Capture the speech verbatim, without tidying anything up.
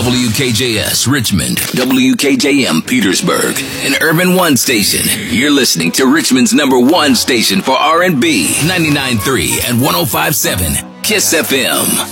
W K J S Richmond, W K J M Petersburg, an Urban One station. You're listening to Richmond's number one station for R and B, ninety-nine point three and one oh five point seven, KISS F M.